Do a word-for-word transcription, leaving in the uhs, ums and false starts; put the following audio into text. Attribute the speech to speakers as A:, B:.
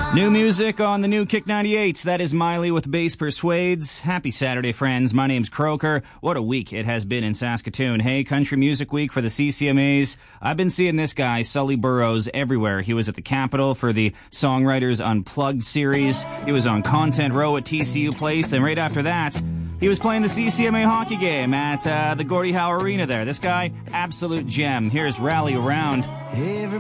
A: New music on the new Kick ninety-eight. That is Miley with Bass Persuades. Happy Saturday, friends. My name's Croker. What a week it has been in Saskatoon. Hey, Country Music Week for the C C M As. I've been seeing this guy, Sully Burrows, everywhere. He was at the Capitol for the Songwriters Unplugged series. He was on Content Row at T C U Place. And right after that, he was playing the C C M A hockey game at uh, the Gordie Howe Arena there. This guy, absolute gem. Here's Rally Around.